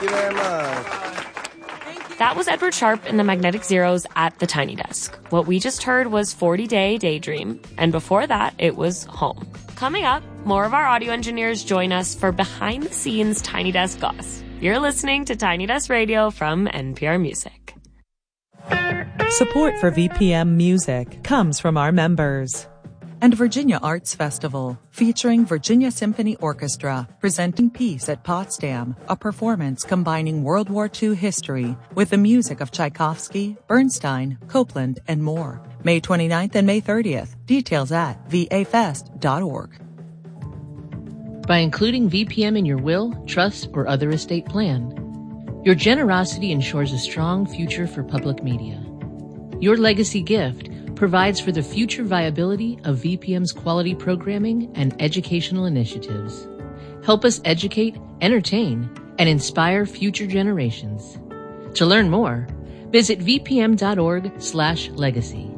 you very much. That was Edward Sharpe and the Magnetic Zeros at the Tiny Desk. What we just heard was 40 Day Daydream, and before that, it was Home. Coming up, more of our audio engineers join us for behind-the-scenes Tiny Desk goss. You're listening to Tiny Desk Radio from NPR Music. Support for VPM Music comes from our members. And Virginia Arts Festival, featuring Virginia Symphony Orchestra, presenting Peace at Potsdam, a performance combining World War II history with the music of Tchaikovsky, Bernstein, Copland, and more. May 29th and May 30th. Details at vafest.org. By including VPM in your will, trust, or other estate plan, your generosity ensures a strong future for public media. Your legacy gift provides for the future viability of VPM's quality programming and educational initiatives. Help us educate, entertain, and inspire future generations. To learn more, visit vpm.org/legacy.